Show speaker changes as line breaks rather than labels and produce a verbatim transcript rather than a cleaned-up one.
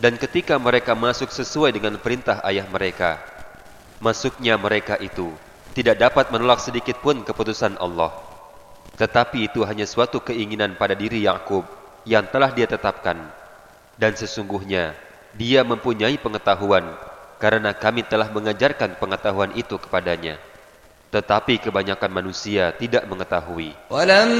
Dan ketika mereka masuk sesuai dengan perintah ayah mereka, masuknya mereka itu tidak dapat menolak sedikit pun keputusan Allah. Tetapi itu hanya suatu keinginan pada diri Yakub yang telah dia tetapkan. Dan sesungguhnya dia mempunyai pengetahuan, karena kami telah mengajarkan pengetahuan itu kepadanya. Tetapi kebanyakan manusia tidak mengetahui.